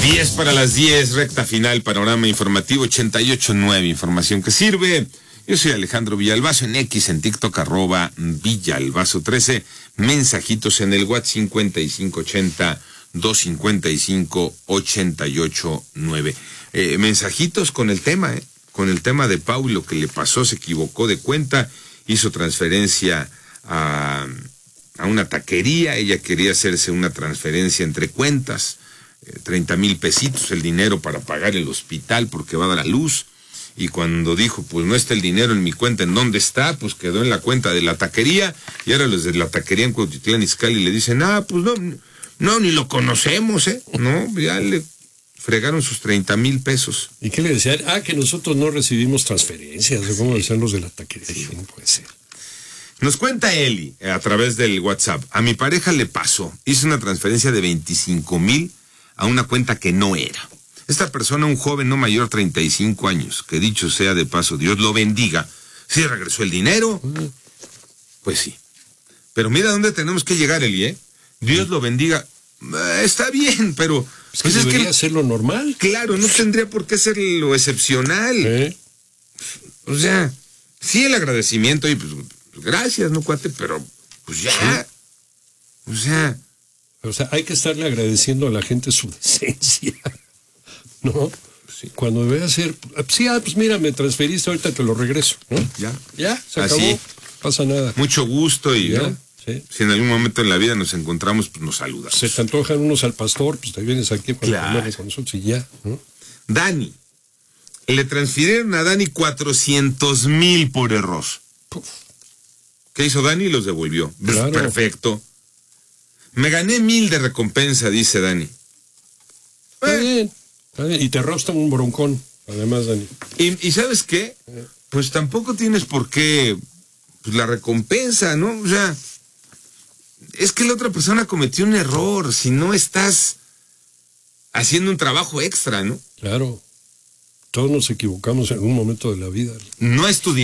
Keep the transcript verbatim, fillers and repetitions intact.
diez para las diez, recta final, panorama informativo ochenta y ocho nueve, información que sirve. Yo soy Alejandro Villalbazo, en X, en TikTok, arroba Villalbazo trece, mensajitos en el WhatsApp cincuenta y cinco ochenta, doscientos cincuenta y cinco, ochenta y ocho nueve. Eh, mensajitos con el tema, eh, con el tema de Pau, lo que le pasó, se equivocó de cuenta, hizo transferencia a, a una taquería, ella quería hacerse una transferencia entre cuentas, eh, treinta mil pesitos, el dinero para pagar el hospital porque va a dar a luz. Y cuando dijo, pues no está el dinero en mi cuenta, ¿en dónde está? Pues quedó en la cuenta de la taquería, y ahora los de la taquería en Cuautitlán Izcalli le dicen, ah, pues no, no, ni lo conocemos, ¿eh? No, ya le fregaron sus treinta mil pesos. ¿Y qué le decían? Ah, que nosotros no recibimos transferencias, sí. ¿Cómo decían los de la taquería? Sí. No puede ser. Nos cuenta Eli, a través del WhatsApp, a mi pareja le pasó, hizo una transferencia de veinticinco mil a una cuenta que no era. Esta persona, un joven no mayor, treinta y cinco años, que dicho sea de paso, Dios lo bendiga. ¿Sí regresó el dinero? Uh-huh. Pues sí. Pero mira dónde tenemos que llegar, Eli, ¿eh? Dios uh-huh. lo bendiga. Eh, está bien, pero... Es que pues debería es que, ser lo normal. Claro, no tendría por qué ser lo excepcional. ¿Eh? O sea, sí el agradecimiento, y pues, gracias, ¿no, cuate? Pero, pues ya. Sí. O sea... O sea, hay que estarle agradeciendo a la gente su decencia. ¿No? Sí. Cuando debe hacer, sí, ah, pues mira, me transferiste, ahorita te lo regreso, ¿no? Ya. Ya, se acabó, así, no pasa nada. Mucho gusto y ya, ¿no? Sí. Si en algún momento en la vida nos encontramos, pues nos saludamos. Se te antojan unos al pastor, pues te vienes aquí para claro. comer con nosotros y ya, ¿no? Dani, le transfirieron a Dani cuatrocientos mil por error. Puf. ¿Qué hizo Dani? Los devolvió. Claro. Perfecto. Me gané mil de recompensa, dice Dani. Está eh. bien. Y te rostan un broncón, además, Dani. ¿Y, y sabes qué? Pues tampoco tienes por qué pues, la recompensa, ¿no? O sea, es que la otra persona cometió un error, si no estás haciendo un trabajo extra, ¿no? Claro. Todos nos equivocamos en algún momento de la vida. No estudiar.